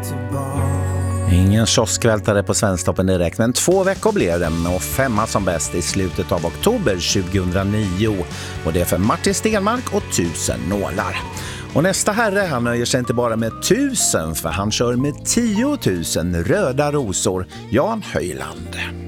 Ingen kioskvältare på Svensktoppen direkt, men 2 veckor blev den och 5 som bäst i slutet av oktober 2009. Och det är för Martin Stenmark och 1000 nålar. Och nästa herre, han nöjer sig inte bara med 1000, för han kör med 10 000 röda rosor, Jan Höjland.